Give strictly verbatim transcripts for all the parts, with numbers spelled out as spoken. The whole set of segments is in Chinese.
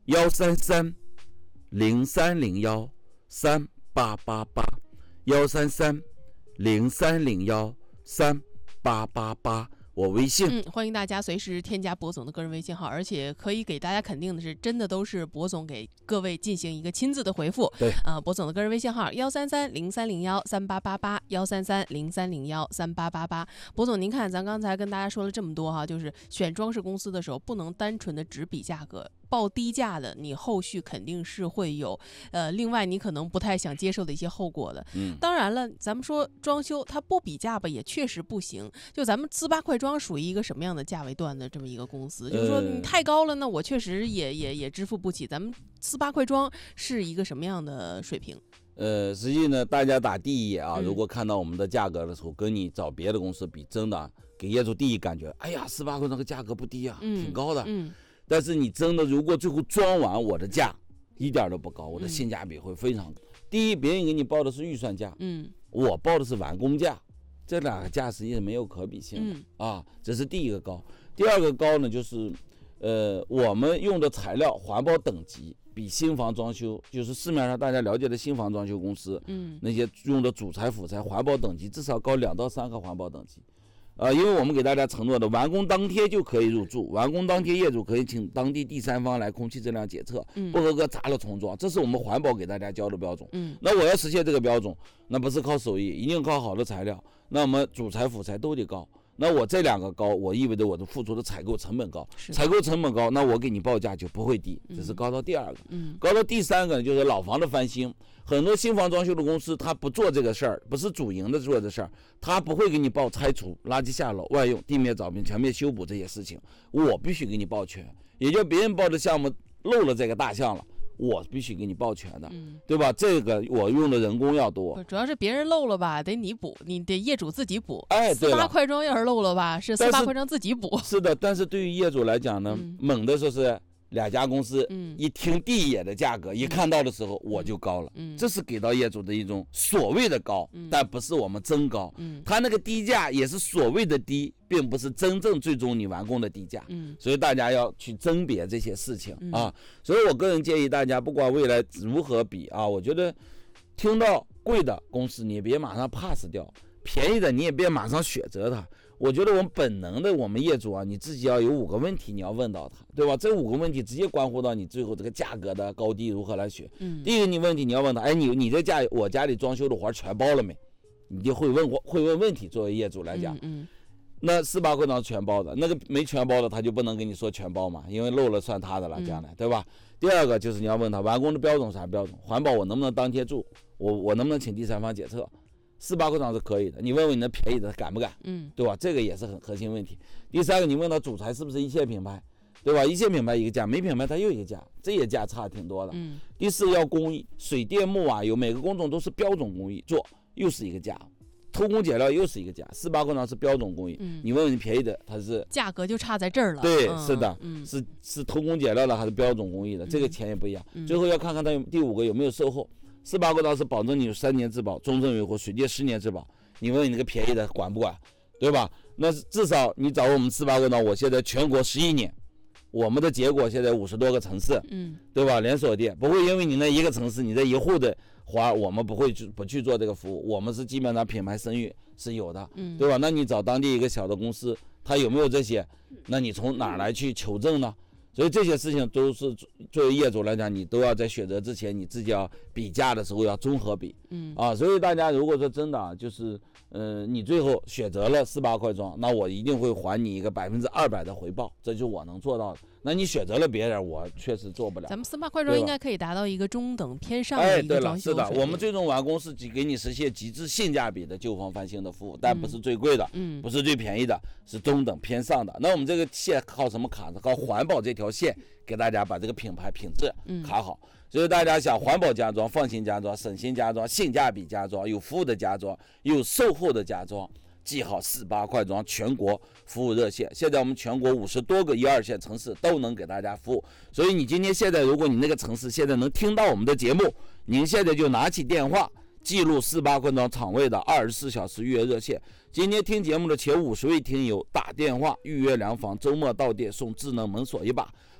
幺三三零三零幺三八八八，幺三三零三零幺三八八八。我微信， 嗯，欢迎大家随时添加博总的个人微信号，而且可以给大家肯定的是，真的都是博总给各位进行一个亲自的回复。 对， 啊、呃，博总的个人微信号幺三三零三零幺三八八八，幺三三零三零幺三八八八。博总，您看，咱刚才跟大家说了这么多哈，就是选装饰公司的时候，不能单纯的只比价格。报低价的，你后续肯定是会有，呃，另外你可能不太想接受的一些后果的。 嗯， 当然了，咱们说装修它不比价吧，也确实不行。就咱们四八快装属于一个什么样的价位段的这么一个公司？呃、就是说你太高了呢，我确实也也也支付不起。咱们四八快装是一个什么样的水平？ 呃，实际呢，大家打第一眼啊， 嗯、 如果看到我们的价格的时候，跟你找别的公司比，真的给业主第一感觉，哎呀，四八快装这个价格不低啊， 嗯、 挺高的。 嗯。 但是你真的如果最后装完，我的价一点都不高，我的性价比会非常高。嗯、第一，别人给你报的是预算价， 嗯， 我报的是完工价，这两个价实际是没有可比性的、 嗯、 啊，这是第一个高。第二个高呢，就是呃，我们用的材料环保等级比新房装修，就是市面上大家了解的新房装修公司， 嗯， 那些用的主材辅材环保等级至少高两到三个环保等级。呃，因为我们给大家承诺的，完工当天就可以入住，完工当天业主可以请当地第三方来空气质量检测， 嗯、 不合格砸了重装，这是我们环保给大家交的标准。 嗯， 那我要实现这个标准，那不是靠手艺，一定靠好的材料。那我们主材辅材都得高。那我这两个高，我意味着我的付出的采购成本高，采购成本高，那我给你报价就不会低，这是高到第二个。 嗯， 高到第三个呢，就是老房的翻新。很多新房装修的公司，他不做这个事儿，不是主营的做这事儿，他不会给你报拆除、垃圾下楼、外用、地面凿平、全面修补这些事情，我必须给你报全。也就别人报的项目漏了这个大项了，我必须给你报全的， 嗯、 对吧？这个我用的人工要多， 主要是别人漏了吧，得你补，你得业主自己补。 哎，对了， 四八快装要是漏了吧，是四八快装自己补。 是的，但是对于业主来讲呢， 嗯、 猛的说是两家公司， 嗯、 一听第一眼的价格，嗯、一看到的时候我就高了， 嗯、 这是给到业主的一种所谓的高， 嗯、但不是我们真高， 嗯、 他那个低价也是所谓的低，并不是真正最终你完工的低价， 嗯、 所以大家要去甄别这些事情、 嗯、 啊。所以我个人建议大家，不管未来如何比啊，我觉得听到贵的公司你也别马上 pass 掉，便宜的你也别马上选择它。我觉得我们本能的，我们业主啊，你自己要有五个问题，你要问到他，对吧？这五个问题直接关乎到你最后这个价格的高低如何来选。 嗯， 第一个你问题你要问他，哎，你你这家我家里装修的活全包了没？你就会问会问问题。作为业主来讲， 嗯，嗯那四八快装全包的，那个没全包的他就不能跟你说全包嘛，因为漏了算他的了，将来、嗯、对吧？第二个就是你要问他完工的标准啥标准，环保我能不能当天住，我我能不能请第三方检测？四八快装是可以的，你问问你那便宜的敢不敢， 嗯， 对吧？这个也是很核心问题。第三个，你问他主材是不是一线品牌，对吧？一线品牌一个价，没品牌它又一个价，这也价差挺多的。 嗯。 第四个要工艺，水电木瓦油每个工种都是标准工艺做，又是一个价，偷工减料又是一个价。四八快装是标准工艺， 嗯， 你问问你便宜的，它是价格就差在这儿了。 对， 嗯、 是的， 嗯， 是是偷工减料的还是标准工艺的，这个钱也不一样。 嗯、 最后要看看它有第五个有没有售后。四八快装是保证你有三年质保，终身维护，水电十年质保。你问你那个便宜的管不管，对吧？那至少你找我们四八快装，我现在全国十一年，我们的结果现在五十多个城市， 嗯， 对吧？连锁店不会因为你那一个城市你这一户的花，我们不会去不去做这个服务，我们是基本上品牌声誉是有的， 嗯， 对吧？那你找当地一个小的公司，他有没有这些？那你从哪来去求证呢？所以这些事情都是作为业主来讲，你都要在选择之前，你自己要比价的时候要综合比， 嗯啊，所以大家如果说真的啊，就是，呃，你最后选择了四八快装，那我一定会还你一个百分之二百的回报，这就是我能做到的。那你选择了别人，我确实做不了。 咱们四八快装应该可以达到一个中等偏上的一个装修水平。 哎，对了，是的，我们最终完工是给你实现极致性价比的旧房翻新的服务，但不是最贵的， 嗯， 不是最便宜的，是中等偏上的。那我们这个线靠什么卡呢？靠环保这条线给大家把这个品牌品质卡好。嗯，所以大家想环保家装、放心家装、省心家装、性价比家装、有服务的家装、有售后的家装，记好四八快装全国服务热线。现在我们全国五十多个一二线城市都能给大家服务。所以你今天现在，如果你那个城市现在能听到我们的节目，您现在就拿起电话记录四八快装厂位的二十四小时预约热线。今天听节目的前五十位听友打电话预约两房，周末到店送智能门锁一把。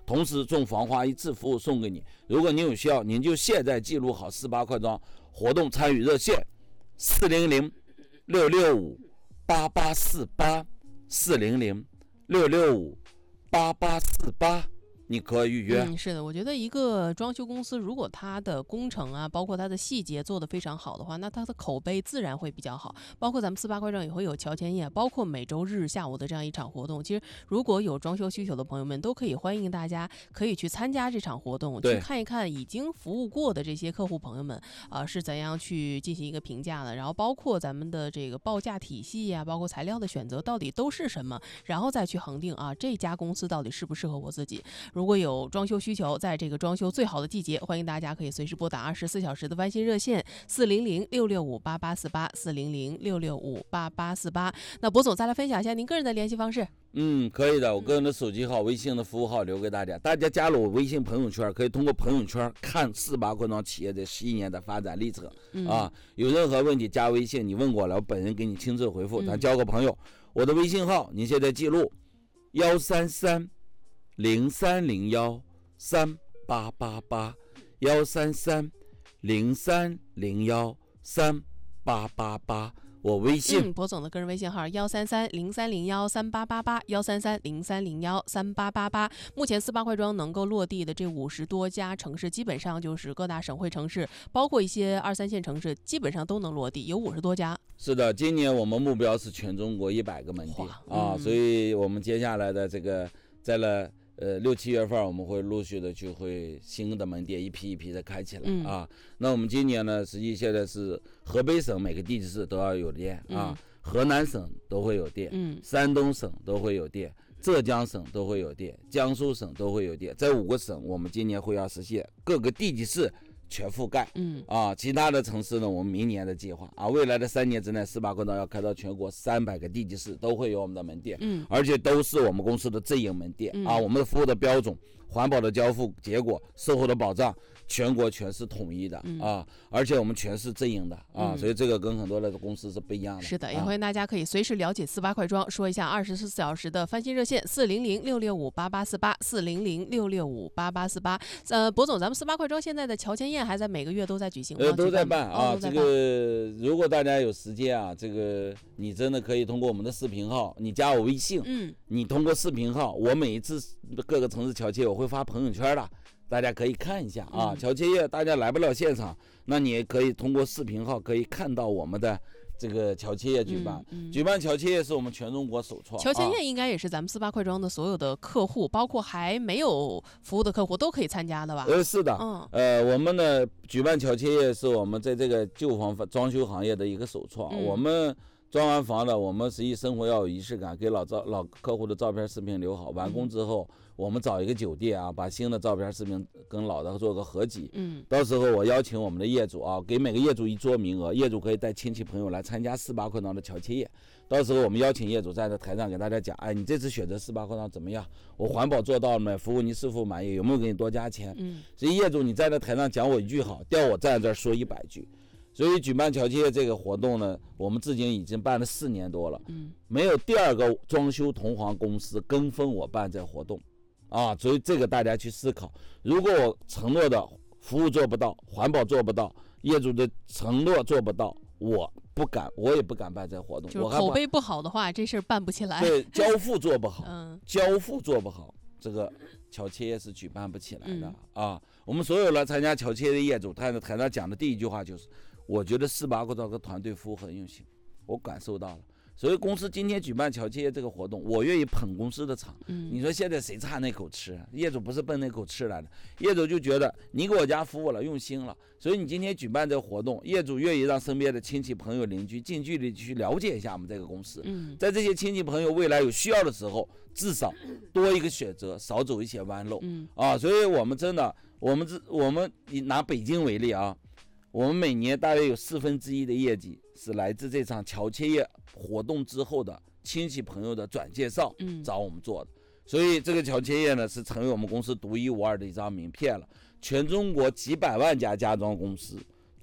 同时送防滑一次服务送给你。如果您有需要，您就现在记录好四八快装活动参与热线四零零六六五八八四八四零零六六五八八四八。你可以预约。 嗯，是的，我觉得一个装修公司，如果它的工程啊，包括它的细节做得非常好的话，那它的口碑自然会比较好。包括咱们四八快装也会有乔迁宴，包括每周日下午的这样一场活动。其实如果有装修需求的朋友们，都可以欢迎大家可以去参加这场活动，去看一看已经服务过的这些客户朋友们啊、呃、是怎样去进行一个评价的，然后包括咱们的这个报价体系呀、啊，包括材料的选择到底都是什么，然后再去恒定啊这家公司到底适不适合我自己。如果有装修需求，在这个装修最好的季节，欢迎大家可以随时拨打二十四小时的翻新热线四零零六六五八八四八四零零六六五八八四八。那博总再来分享一下您个人的联系方式。 嗯，可以的，我个人的手机号、微信的服务号留给大家，大家加入我微信朋友圈，可以通过朋友圈看四八快装企业这十一年的发展历程、嗯、啊。有任何问题加微信，你问过来，我本人给你亲自回复，咱交个朋友。嗯、我的微信号您现在记录幺三三零三零幺三八八八幺三三零三零幺三八八八。我微信， 嗯，博总的个人微信号幺三三零三零幺三八八八幺三三零三零幺三八八八。目前四八快装能够落地的这五十多家城市，基本上就是各大省会城市，包括一些二三线城市，基本上都能落地，有五十多家。 是的，今年我们目标是全中国一百个门店啊、嗯，所以我们接下来的这个在了。呃，六七月份我们会陆续的就会新的门店一批一批的开起来、嗯、啊。那我们今年呢，实际现在是河北省每个地级市都要有店啊、嗯，河南省都会有店，嗯，山东省都会有店，浙江省都会有店，江苏省都会有店。这五个省我们今年会要实现各个地级市全覆盖，嗯啊，其他的城市呢，我们明年的计划啊，未来的三年之内，四八快装要开到全国三百个地级市都会有我们的门店，嗯，而且都是我们公司的直营门店、嗯、啊，我们的服务的标准、环保的交付结果、售后的保障，全国全是统一的、嗯、啊，而且我们全是直营的啊、嗯，所以这个跟很多的公司是不一样的。 是的，也欢迎大家可以随时了解四八快装，说一下二十四小时的翻新热线四零零六六五八八四八四零零六六五八八四八。呃，博总，咱们四八快装现在的乔迁宴还在每个月都在举行吗？ 呃，都在办啊、 哦。 这个如果大家有时间啊，这个你真的可以通过我们的视频号，你加我微信，嗯，你通过视频号，我每一次各个城市乔迁我会发朋友圈的，大家可以看一下啊。嗯、乔迁宴大家来不了现场，那你也可以通过视频号可以看到我们的。这个乔迁宴举办、嗯嗯，举办乔迁宴是我们全中国首创。 乔迁宴应该也是咱们四八快装的所有的客户，啊、包括还没有服务的客户都可以参加的吧？ 呃，是的，嗯，呃，我们呢举办乔迁宴是我们在这个旧房装修行业的一个首创。嗯、我们装完房的，我们实际生活要有仪式感，给老照老客户的照片、视频留好，完工之后。嗯我们找一个酒店啊，把新的照片、视频跟老的做个合集。嗯，到时候我邀请我们的业主啊，给每个业主一桌名额，业主可以带亲戚朋友来参加四八快装的乔迁宴。到时候我们邀请业主站在台上给大家讲，哎，你这次选择四八快装怎么样？我环保做到了没？服务你是否满意？有没有给你多加钱？嗯，所以业主你站在台上讲我一句好，调我站在这儿说一百句。所以举办乔迁宴这个活动呢，我们至今已经办了四年多了。嗯，没有第二个装修同行公司跟风我办这活动。啊，所以这个大家去思考，如果我承诺的服务做不到，环保做不到，业主的承诺做不到，我不敢，我也不敢办这活动。 就是口碑不好的话，这事儿办不起来。 对，交付做不好，嗯，交付做不好，这个乔迁宴是举办不起来的、嗯、啊。我们所有来参加乔迁宴的业主，他在台上讲的第一句话就是，我觉得四八快装和团队服务很用心，我感受到了。所以公司今天举办乔迁宴这个活动，我愿意捧公司的场。嗯，你说现在谁差那口吃？业主不是奔那口吃来的，业主就觉得你给我家服务了，用心了。所以你今天举办这个活动，业主愿意让身边的亲戚朋友邻居近距离去了解一下我们这个公司。嗯，在这些亲戚朋友未来有需要的时候，至少多一个选择，少走一些弯路。嗯，啊，所以我们真的，我们这我们以拿北京为例啊。我们每年大约有四分之一的业绩是来自这场乔迁宴活动之后的亲戚朋友的转介绍，找我们做的。嗯、所以这个乔迁宴呢，是成为我们公司独一无二的一张名片了。全中国几百万家家装公司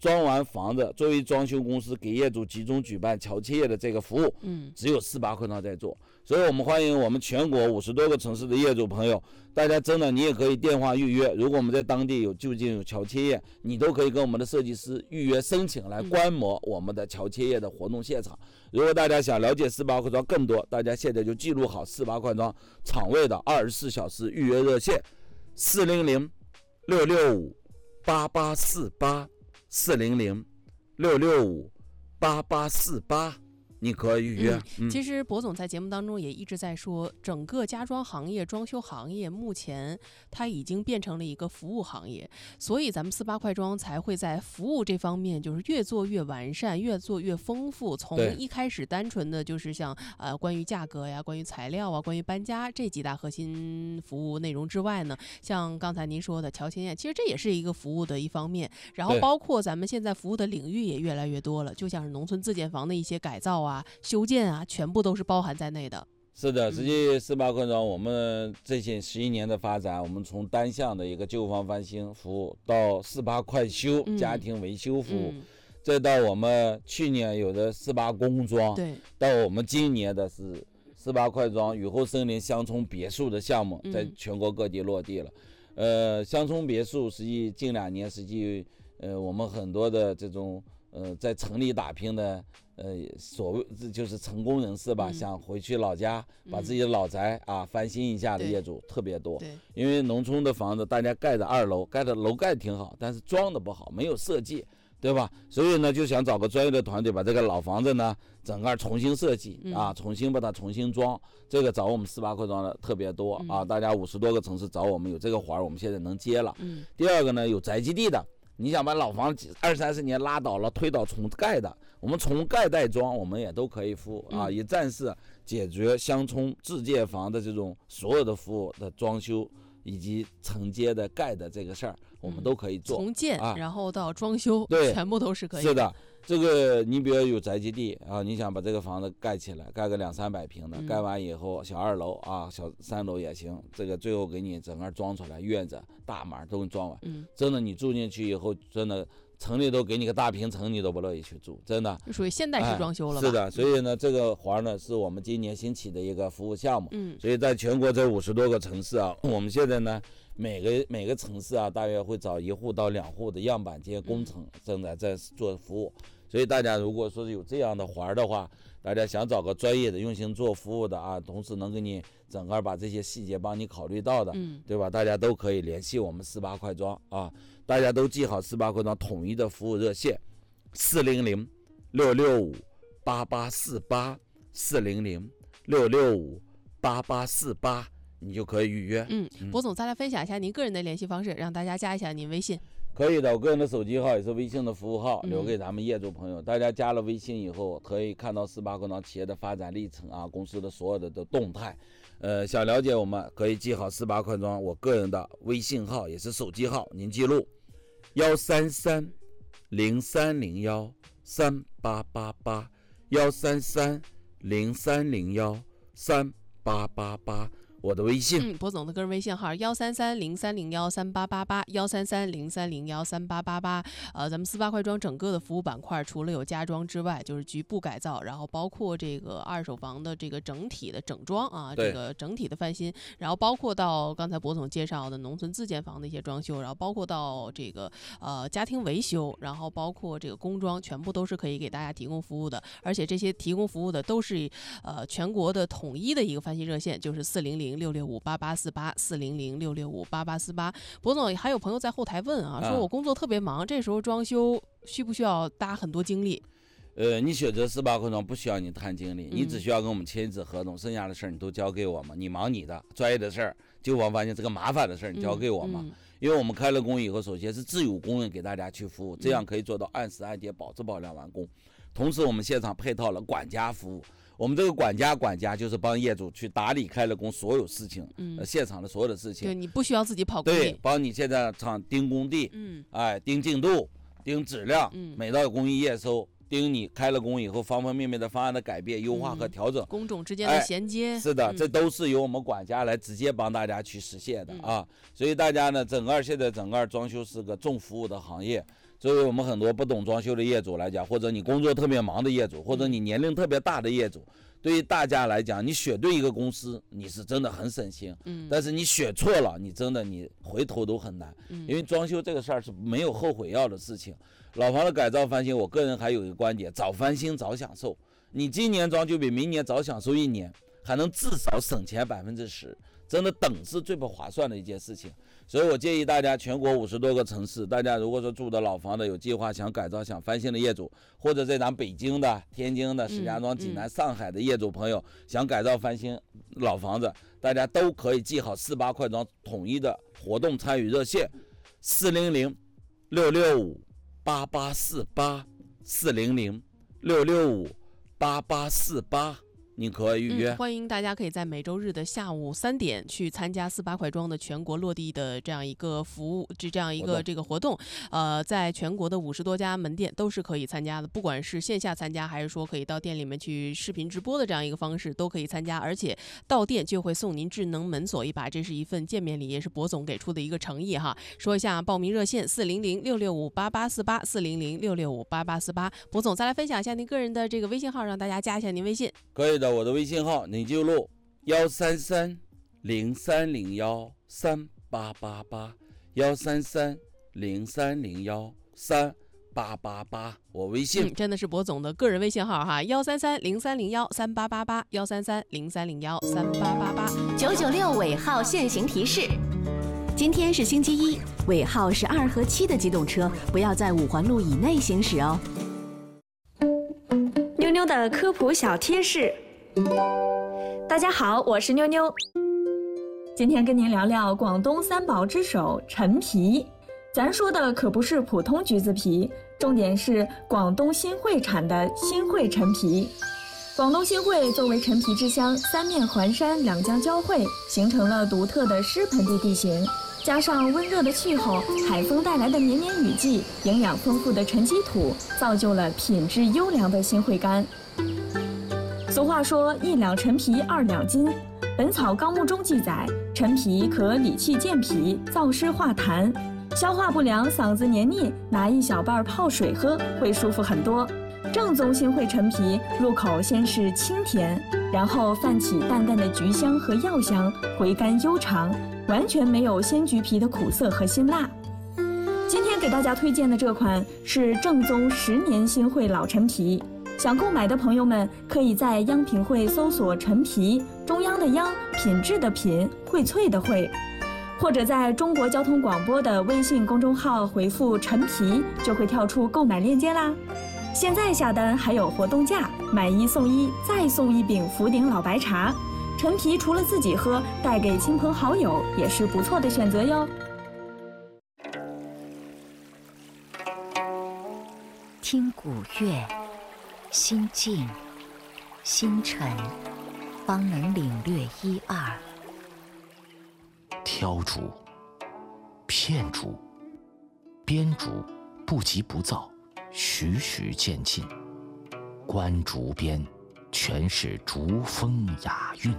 装完房子作为装修公司给业主集中举办乔迁业的这个服务， 嗯， 只有四八快装在做。所以我们欢迎我们全国五十多个城市的业主朋友，大家真的你也可以电话预约，如果我们在当地有就近有乔迁业，你都可以跟我们的设计师预约申请来观摩我们的乔迁业的活动现场。如果大家想了解四八快装更多，大家现在就记录好四八快装场位的二十四小时预约热线：四零零六六五八八四八，四零零六六五八八四八。你可以预约、 嗯。其实博总在节目当中也一直在说，整个家装行业、装修行业目前它已经变成了一个服务行业，所以咱们四八快装才会在服务这方面就是越做越完善，越做越丰富。从一开始单纯的就是像呃关于价格呀、关于材料啊、关于搬家这几大核心服务内容之外呢，像刚才您说的乔迁业，其实这也是一个服务的一方面。然后包括咱们现在服务的领域也越来越多了，就像是农村自建房的一些改造啊、修建啊，全部都是包含在内的。 是的，实际四八快装我们这些十一年的发展，我们从单向的一个旧房翻新服务到四八快修、嗯、家庭维修服务、嗯，再到我们去年有的四八工装， 对， 到我们今年的是四八快装雨后森林乡村别墅的项目，在全国各地落地了。嗯、呃，乡村别墅实际近两年实际呃我们很多的这种呃在城里打拼的。呃，所谓就是成功人士吧、嗯，想回去老家把自己的老宅啊、嗯、翻新一下的业主特别多。 对， 因为农村的房子大家盖的二楼，盖的楼盖挺好，但是装的不好，没有设计，对吧？所以呢，就想找个专业的团队把这个老房子呢整个重新设计、嗯、啊，重新把它重新装。这个找我们四八快装的特别多、嗯、啊，大家五十多个城市找我们有这个活儿，我们现在能接了。 嗯。 第二个呢，有宅基地的。你想把老房子二三十年拉倒了推倒重盖的，我们重盖带装我们也都可以服务啊，也暂时解决乡村自建房的这种所有的服务的装修以及承接的盖的这个事儿，我们都可以做。 从建、 啊、 然后到装修， 对， 全部都是可以的。 是的，这个你比如有宅基地啊，你想把这个房子盖起来，盖个两三百平的， 嗯、 盖完以后小二楼啊、小三楼也行，这个最后给你整个装出来，院子大门都给你装完。 嗯， 真的你住进去以后，真的城里都给你个大平层，你都不乐意去住，真的。 属于现代式装修了吧、 哎？是的，所以呢，这个活呢是我们今年新起的一个服务项目。 嗯， 所以在全国这五十多个城市啊，我们现在呢。每个每个城市啊，大约会找一户到两户的样板间工程正在在做服务，所以大家如果说是有这样的环的话，大家想找个专业的用心做服务的啊，同时能给你整个把这些细节帮你考虑到的， 嗯， 对吧？大家都可以联系我们四八快装啊，大家都记好四八快装统一的服务热线：四零零六六五八八四八，四零零六六五八八四八。你就可以预约。 嗯，博总再来分享一下您个人的联系方式，让大家加一下您微信。 可以的，我个人的手机号也是微信的服务号，留给咱们业主朋友。嗯、大家加了微信以后，可以看到四八快装企业的发展历程啊，公司的所有的的动态。呃，想了解我们可以记好四八快装我个人的微信号，也是手机号，您记录幺三三零三零幺三八八八幺三三零三零幺三八八八。我的微信， 嗯，博总的个人微信号幺三三零三零幺三八八八幺三三零三零幺三八八八。呃，咱们四八快装整个的服务板块，除了有家装之外，就是局部改造，然后包括这个二手房的这个整体的整装啊，这个整体的翻新，然后包括到刚才博总介绍的农村自建房的一些装修，然后包括到这个呃家庭维修，然后包括这个工装，全部都是可以给大家提供服务的。而且这些提供服务的都是呃全国的统一的一个翻新热线，就是四零零六六五八八四八四零零六六五八八四八。博总还有朋友在后台问啊，说我工作特别忙，这时候装修需不需要搭很多精力？ 呃，你选择四八快装不需要你摊精力，你只需要跟我们签一纸合同，剩下的事儿你都交给我们，你忙你的专业的事儿，就我发现这个麻烦的事儿你交给我们、嗯嗯、因为我们开了工以后，首先是自有工人给大家去服务，这样可以做到按时按点保质保量完工。同时我们现场配套了管家服务，我们这个管家管家就是帮业主去打理开了工所有事情，嗯，呃、现场的所有的事情， 对，你不需要自己跑工地， 对，帮你现在场盯工地，嗯，哎，盯进度，盯质量，嗯，每到工艺验收， 盯你开了工以后方方面面的方案的改变、优化和调整， 嗯、工种之间的衔接。 哎、是的、 嗯， 这都是由我们管家来直接帮大家去实现的啊。嗯、所以大家呢，整个现在整个装修是个重服务的行业。作为我们很多不懂装修的业主来讲，或者你工作特别忙的业主，或者你年龄特别大的业主，对于大家来讲，你选对一个公司，你是真的很省心。嗯，但是你选错了，你真的你回头都很难。嗯，因为装修这个事儿是没有后悔药的事情。老房的改造翻新，我个人还有一个观点：早翻新早享受。你今年装就比明年早享受一年，还能至少省钱百分之十。真的等是最不划算的一件事情，所以我建议大家，全国五十多个城市，大家如果说住的老房的有计划想改造、想翻新的业主，或者在咱北京的、天津的、石家庄、济南、上海的业主朋友想改造翻新老房子，大家都可以记好四八快装统一的活动参与热线：四零零六六五八八四八，四零零六六五八八四八。你可以预约、 嗯，欢迎大家可以在每周日的下午三点去参加四八快装的全国落地的这样一个服务，这这样一个这个活动。呃，在全国的五十多家门店都是可以参加的，不管是线下参加，还是说可以到店里面去视频直播的这样一个方式，都可以参加。而且到店就会送您智能门锁一把，这是一份见面礼，也是博总给出的一个诚意哈。说一下报名热线：四零零六六五八八四八，四零零六六五八八四八。博总再来分享一下您个人的这个微信号，让大家加一下您微信。 可以的。我的微信号你就录幺三三零三零幺三八八八，幺三三零三零幺三八八八，我微信、 嗯、真的是博总的个人微信号哈，幺三三零三零幺三八八八，幺三三零三零幺三八八八。 九九六尾号限行提示：今天是星期一，尾号是二和七的机动车不要在五环路以内行驶哦。 妞妞的科普小贴士。大家好，我是妞妞。今天跟您聊聊广东三宝之首陈皮。咱说的可不是普通橘子皮，重点是广东新会产的新会陈皮。广东新会作为陈皮之乡，三面环山，两江交汇，形成了独特的湿盆地地形，加上温热的气候，海风带来的绵绵雨季，营养丰富的沉积土，造就了品质优良的新会柑。俗话说一两陈皮二两金，本草纲目中记载，陈皮可理气健脾，燥湿化痰，消化不良嗓子黏腻，拿一小瓣泡水喝会舒服很多。正宗新会陈皮入口先是清甜，然后泛起淡淡的橘香和药香，回甘悠长，完全没有鲜橘皮的苦涩和辛辣。今天给大家推荐的这款是正宗十年新会老陈皮，想购买的朋友们可以在央品汇搜索陈皮，中央的央，品质的品，荟萃的荟，或者在中国交通广播的微信公众号回复陈皮，就会跳出购买链接啦。现在下单还有活动价，买一送一，再送一饼福鼎老白茶。陈皮除了自己喝，带给亲朋好友也是不错的选择哟。 听古乐，心静心沉，方能领略一二。 挑竹、片竹、编竹不急不躁，徐徐渐进，观竹边全是竹风雅韵。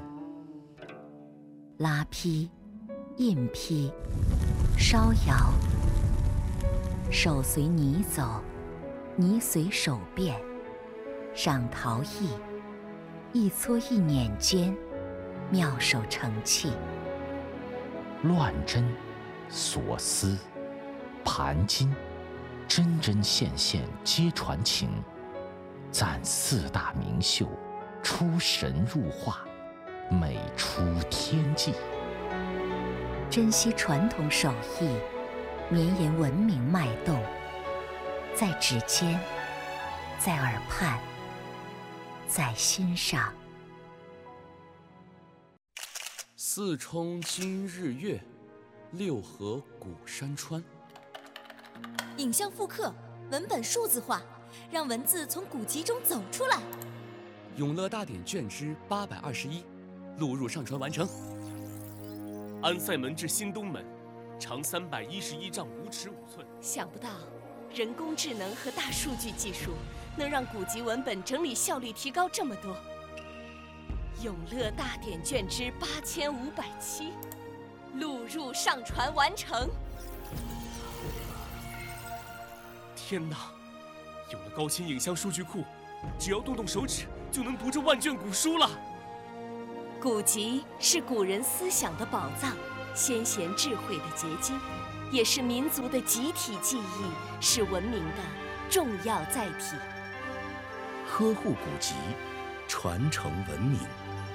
拉坯、印坯、烧窑，手随泥走，泥随手变，赏陶艺，一搓一捻间，妙手成器。 乱针、锁丝、盘金，针针线线皆传情，赞四大名秀，出神入化，美出天际。 珍惜传统手艺，绵延文明脉动，在指尖，在耳畔，在心上。 四冲今日月，六合古山川。 影像复刻，文本数字化，让文字从古籍中走出来。 永乐大典卷之八百二十一，录入上传完成。安塞门至新东门，长三百一十一丈五尺五寸。 想不到，人工智能和大数据技术能让古籍文本整理效率提高这么多。永乐大典卷之八千五百期，录入上传完成。 天哪！有了高清影像数据库，只要动动手指就能读这万卷古书了。 古籍是古人思想的宝藏，先贤智慧的结晶，也是民族的集体记忆，是文明的重要载体。 呵护古籍，传承文明。